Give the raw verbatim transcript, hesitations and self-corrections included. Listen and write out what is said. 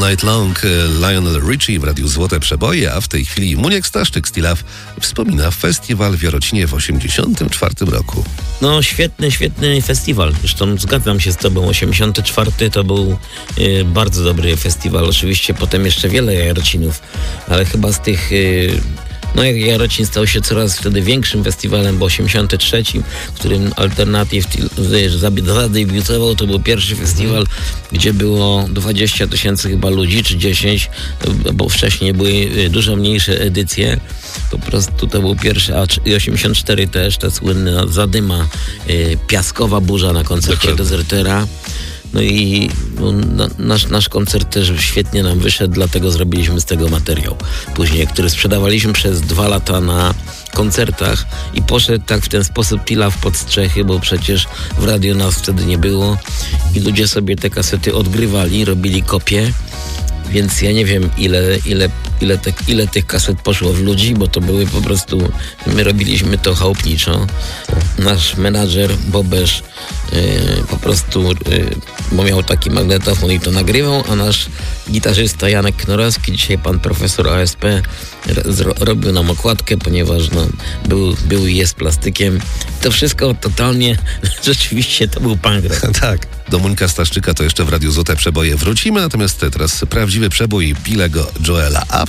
All Night Long, Lionel Richie w Radiu Złote Przeboje, a w tej chwili Muniek Staszczyk z T-Love wspomina festiwal w Jarocinie w osiemdziesiątym czwartym roku. No świetny, świetny festiwal. Zresztą zgadzam się z tobą. osiemdziesiąty czwarty to był y, bardzo dobry festiwal. Oczywiście potem jeszcze wiele Jarocinów, ale chyba z tych... Y, No jak Jarocin stał się coraz wtedy większym festiwalem, bo osiemdziesiąty trzeci, w którym Alternative zadebiutował, to był pierwszy festiwal, gdzie było dwadzieścia tysięcy chyba ludzi, czy dziesięć, bo wcześniej były dużo mniejsze edycje. Po prostu to był pierwszy, a osiemdziesiąt cztery też, ta słynna zadyma, piaskowa burza na koncercie Dezertera. No i no, nasz, nasz koncert też świetnie nam wyszedł, dlatego zrobiliśmy z tego materiał później, który sprzedawaliśmy przez dwa lata na koncertach i poszedł tak w ten sposób T-Love pod strzechy, bo przecież w radio nas wtedy nie było i ludzie sobie te kasety odgrywali, robili kopie. Więc ja nie wiem, ile, ile, ile, te, ile tych kaset poszło w ludzi, bo to były po prostu, my robiliśmy to chałupniczo. Nasz menadżer Bobesz yy, po prostu, yy, bo miał taki magnetofon i to nagrywał, a nasz gitarzysta Janek Knorowski, dzisiaj pan profesor A S P, ro, robił nam okładkę, ponieważ no, był, był i jest plastykiem. To wszystko totalnie, rzeczywiście to był punk rock. Tak, do Muńka Staszczyka to jeszcze w Radiu Złote Przeboje wrócimy, natomiast teraz prawdziwy przebój Billego Joela. A